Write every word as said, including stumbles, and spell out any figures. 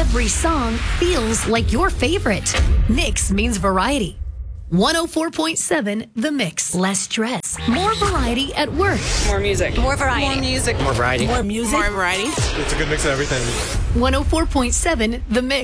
every song feels like your favorite. Mix means variety. one oh four point seven The Mix. Less stress. More variety at work. More music. More variety. More music. More variety. More music. More variety. It's a good mix of everything. one oh four point seven The Mix.